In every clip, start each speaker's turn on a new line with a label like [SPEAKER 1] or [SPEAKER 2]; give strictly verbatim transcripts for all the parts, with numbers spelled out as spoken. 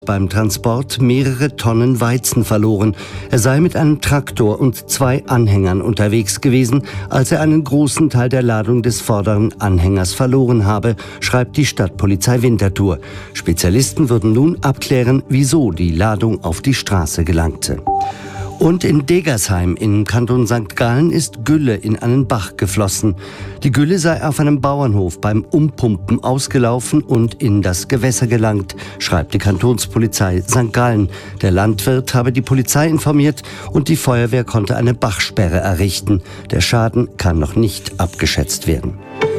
[SPEAKER 1] beim Transport mehrere Tonnen Weizen verloren. Er sei mit einem Traktor und zwei Anhängern unterwegs gewesen, als er einen großen Teil der Ladung des vorderen Anhängers verloren habe, schreibt die Stadtpolizei Winterthur. Spezialisten würden nun abklären, wieso die Ladung auf die Straße gelangte. Und in Degersheim im Kanton Sankt Gallen ist Gülle in einen Bach geflossen. Die Gülle sei auf einem Bauernhof beim Umpumpen ausgelaufen und in das Gewässer gelangt, schreibt die Kantonspolizei Sankt Gallen. Der Landwirt habe die Polizei informiert und die Feuerwehr konnte eine Bachsperre errichten. Der Schaden kann noch nicht abgeschätzt werden.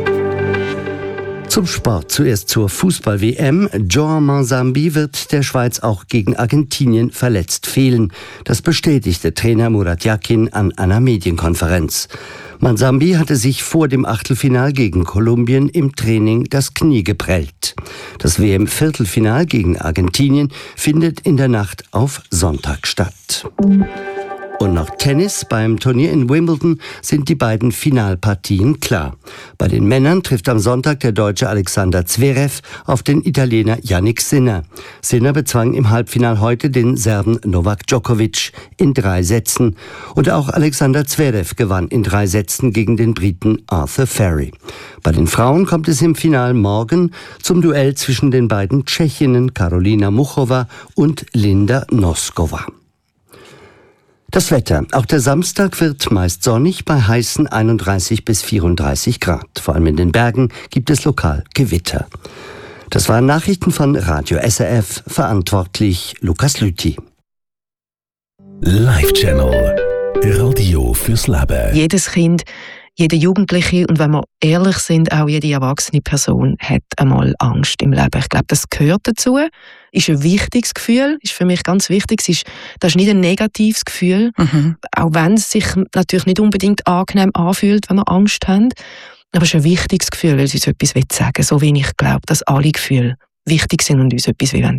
[SPEAKER 1] Zum Sport. Zuerst zur Fußball-W M. João Manzambi wird der Schweiz auch gegen Argentinien verletzt fehlen. Das bestätigte Trainer Murat Yakin an einer Medienkonferenz. Manzambi hatte sich vor dem Achtelfinal gegen Kolumbien im Training das Knie geprellt. Das W M-Viertelfinal gegen Argentinien findet in der Nacht auf Sonntag statt. Und noch Tennis. Beim Turnier in Wimbledon sind die beiden Finalpartien klar. Bei den Männern trifft am Sonntag der Deutsche Alexander Zverev auf den Italiener Jannik Sinner. Sinner bezwang im Halbfinal heute den Serben Novak Djokovic in drei Sätzen. Und auch Alexander Zverev gewann in drei Sätzen gegen den Briten Arthur Ferry. Bei den Frauen kommt es im Finale morgen zum Duell zwischen den beiden Tschechinnen Karolina Muchova und Linda Noskova. Das Wetter. Auch der Samstag wird meist sonnig bei heißen einunddreißig bis vierunddreißig Grad. Vor allem in den Bergen gibt es lokal Gewitter. Das waren Nachrichten von Radio S R F, verantwortlich Lukas Lüthi.
[SPEAKER 2] Live Channel. Radio fürs Leben.
[SPEAKER 3] Jedes Kind, jede Jugendliche und wenn wir ehrlich sind, auch jede erwachsene Person hat einmal Angst im Leben. Ich glaube, das gehört dazu. Ist ein wichtiges Gefühl, ist für mich ganz wichtig. Es ist, das ist nicht ein negatives Gefühl, mhm. auch wenn es sich natürlich nicht unbedingt angenehm anfühlt, wenn wir Angst haben. Aber es ist ein wichtiges Gefühl, weil es uns etwas sagen will. So wie ich glaube, dass alle Gefühle wichtig sind und uns etwas sagen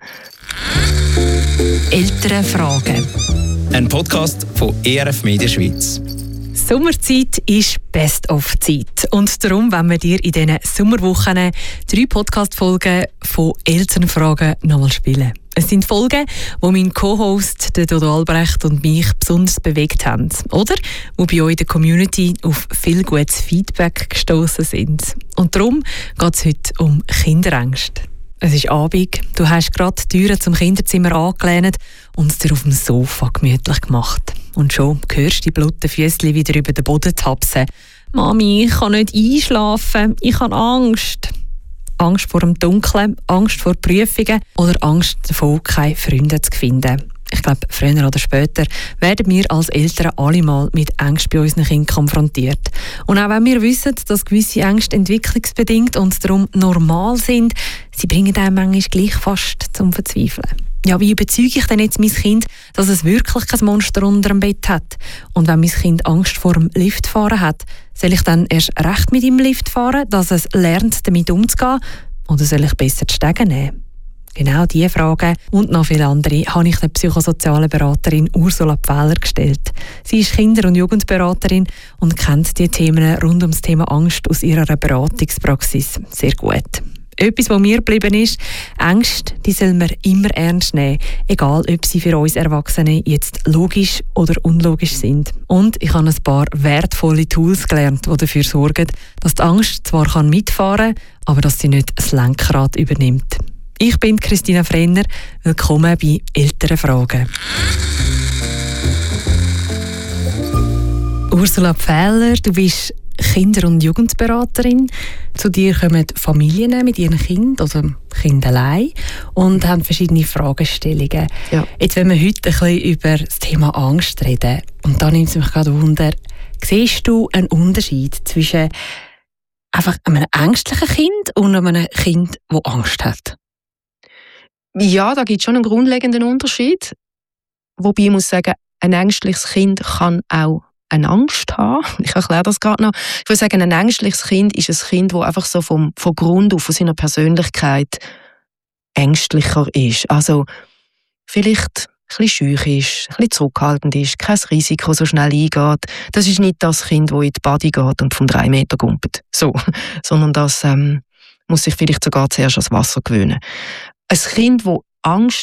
[SPEAKER 3] wollen.
[SPEAKER 4] Elternfragen. Ein Podcast von E R F Media Schweiz.
[SPEAKER 5] Sommerzeit ist Best-of-Zeit. Und darum wollen wir dir in diesen Sommerwochen drei Podcast-Folgen von Elternfragen nochmal spielen. Es sind Folgen, die mein Co-Host Dodo Albrecht und mich besonders bewegt haben. Oder die bei euch in der Community auf viel gutes Feedback gestoßen sind. Und darum geht es heute um Kinderängste. Es ist Abend, du hast gerade die Türen zum Kinderzimmer angelehnt und es dir auf dem Sofa gemütlich gemacht. Und schon hörst du die blutigen Füßchen wieder über den Boden tapsen. «Mami, ich kann nicht einschlafen, ich habe Angst.» Angst vor dem Dunkeln, Angst vor Prüfungen oder Angst davor, keine Freunde zu finden. Ich glaube, früher oder später werden wir als Eltern alle mal mit Ängsten bei unseren Kindern konfrontiert. Und auch wenn wir wissen, dass gewisse Ängste entwicklungsbedingt und darum normal sind, sie bringen einem manchmal gleich fast zum Verzweifeln. Ja, wie überzeuge ich denn jetzt mein Kind, dass es wirklich kein Monster unter dem Bett hat? Und wenn mein Kind Angst vor dem Liftfahren hat, soll ich dann erst recht mit ihm Lift fahren, dass es lernt, damit umzugehen? Oder soll ich besser die Stege nehmen? Genau diese Fragen und noch viele andere habe ich der psychosozialen Beraterin Ursula Pfähler gestellt. Sie ist Kinder- und Jugendberaterin und kennt die Themen rund um das Thema Angst aus ihrer Beratungspraxis sehr gut. Etwas, was mir geblieben ist, Ängste, die soll man immer ernst nehmen, egal ob sie für uns Erwachsene jetzt logisch oder unlogisch sind. Und ich habe ein paar wertvolle Tools gelernt, die dafür sorgen, dass die Angst zwar mitfahren kann, aber dass sie nicht das Lenkrad übernimmt. Ich bin Christina Frenner. Willkommen bei Elternfragen. Ursula Pfähler, du bist Kinder- und Jugendberaterin. Zu dir kommen Familien mit ihren Kindern oder Kindern allein und haben verschiedene Fragestellungen. Ja. Jetzt wollen wir heute ein bisschen über das Thema Angst reden. Und da nimmt es mich gerade Wunder, siehst du einen Unterschied zwischen einfach einem ängstlichen Kind und einem Kind, das Angst hat?
[SPEAKER 3] Ja, da gibt es schon einen grundlegenden Unterschied. Wobei ich muss sagen, ein ängstliches Kind kann auch eine Angst haben. Ich erkläre das gerade noch. Ich würde sagen, ein ängstliches Kind ist ein Kind, das einfach so vom, von Grund auf, von seiner Persönlichkeit ängstlicher ist. Also vielleicht ein bisschen scheu ist, ein bisschen zurückhaltend ist, kein Risiko so schnell eingeht. Das ist nicht das Kind, das in die Body geht und von drei Meter gumpelt. So. Sondern das ähm, muss sich vielleicht sogar zuerst ans Wasser gewöhnen. Ein Kind, das Angst